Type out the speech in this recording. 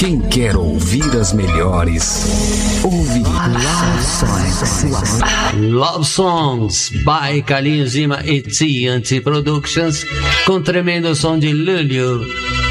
Quem quer ouvir as melhores, ouve Love Songs by Carlinhos Lima e TNT Productions, com tremendo som de Lulu.